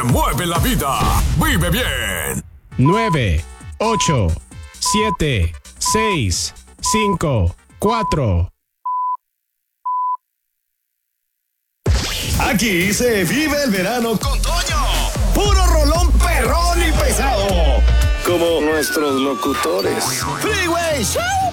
Mueve la vida. Vive bien. 9, 8, 7, 6, 5, 4. Aquí se vive el verano con Toño. Puro rolón perrón y pesado. Como nuestros locutores. Freeway Show.